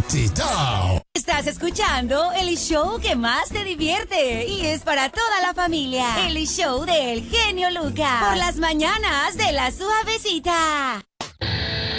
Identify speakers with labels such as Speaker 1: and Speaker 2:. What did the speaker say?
Speaker 1: Titao.
Speaker 2: Estás escuchando el show que más te divierte y es para toda la familia. El show del genio Lucas. Por las mañanas de La Suavecita.